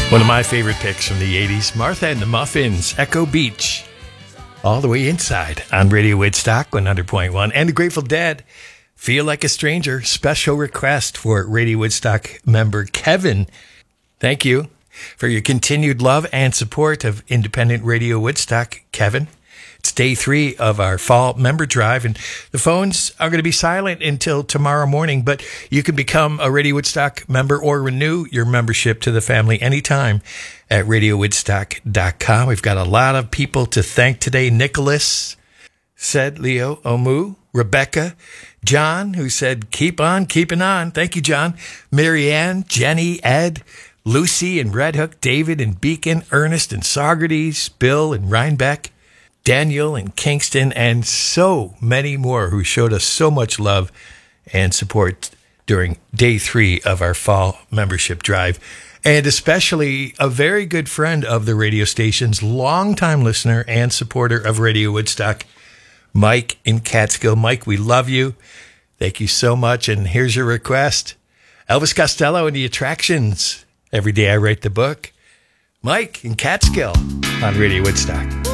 One of my favorite picks from the 80s, Martha and the Muffins, Echo Beach, all the way inside on Radio Woodstock 100.1. And the Grateful Dead, Feel Like a Stranger, special request for Radio Woodstock member Kevin. Thank you for your continued love and support of independent Radio Woodstock, Kevin. It's day 3 of our fall member drive, and the phones are going to be silent until tomorrow morning, but you can become a Radio Woodstock member or renew your membership to the family anytime at RadioWoodstock.com. We've got a lot of people to thank today. Nicholas said, Leo, Omu, Rebecca, John, who said, keep on keeping on. Thank you, John. Marianne, Jenny, Ed, Lucy and Red Hook, David and Beacon, Ernest and Saugerties, Bill and Rhinebeck, Daniel and Kingston, and so many more who showed us so much love and support during day 3 of our fall membership drive. And especially a very good friend of the radio station's longtime listener and supporter of Radio Woodstock, Mike in Catskill. Mike, we love you. Thank you so much. And here's your request. Elvis Costello and the Attractions. Every Day I Write the Book. Mike in Catskill on Radio Woodstock.